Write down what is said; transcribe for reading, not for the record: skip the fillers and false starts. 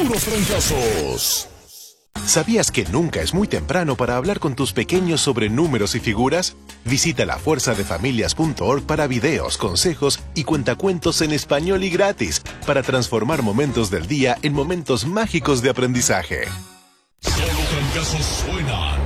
puros trancazos. ¿Sabías que nunca es muy temprano para hablar con tus pequeños sobre números y figuras? Visita lafuerzadefamilias.org para videos, consejos y cuentacuentos en español y gratis para transformar momentos del día en momentos mágicos de aprendizaje. Solo trancazos suenan.